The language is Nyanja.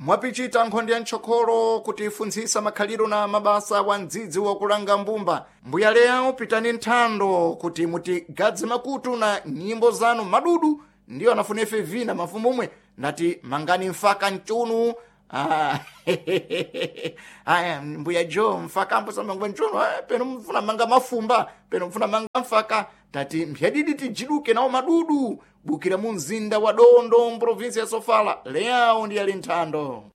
mwapichita nkhondo ya ntchokolo kuti ifunzisa makhaliro na mabasa wa mdzidzi wakulanga mbumba. Mbuyale yawo pitani nthando kuti mutigadze makutu na nyimbo zanu madudu ndiyo anafunefe vina mafumumwe nati mangani mfaka mchunu. Aya mbuya jo mfaka ampo samangwa mchunu peno mfuna manga mafumba peno mfuna manga mfaka tati mphadidi tijiduke nao madudu bukira munzinda wa Dondo provinsi ya Sofala leao ndi ali nthando.